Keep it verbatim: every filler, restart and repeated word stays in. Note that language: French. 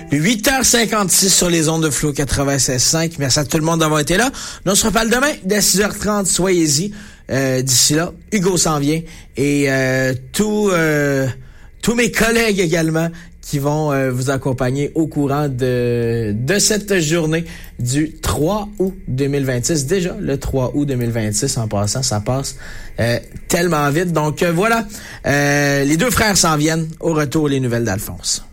huit heures cinquante-six sur les ondes de Flow quatre-vingt-seize cinq. Merci à tout le monde d'avoir été là. Nous, on se reparle demain dès six heures trente. Soyez-y. Euh, d'ici là, Hugo s'en vient. Et euh, tout, euh, tous mes collègues également qui vont euh, vous accompagner au courant de de cette journée du trois août deux mille vingt-six. Déjà, le trois août deux mille vingt-six, en passant, ça passe euh, tellement vite. Donc euh, voilà, euh, les deux frères s'en viennent. Au retour, les nouvelles d'Alphonse.